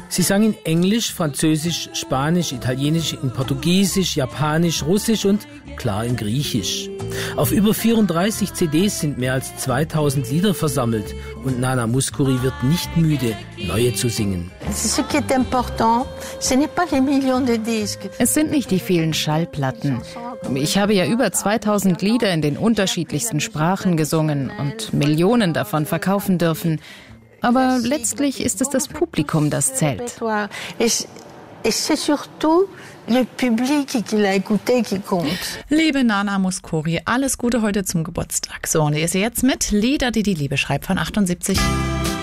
Sie sang in Englisch, Französisch, Spanisch, Italienisch, in Portugiesisch, Japanisch, Russisch und klar in Griechisch. Auf über 34 CDs sind mehr als 2000 Lieder versammelt und Nana Mouskouri wird nicht müde, neue zu singen. Es sind nicht die vielen Schallplatten. Ich habe ja über 2000 Lieder in den unterschiedlichsten Sprachen gesungen und Millionen davon verkaufen dürfen. Aber letztlich ist es das Publikum, das zählt. Liebe Nana Mouskouri, alles Gute heute zum Geburtstag. So, und ihr seht jetzt mit Lieder, die die Liebe schreibt von 78.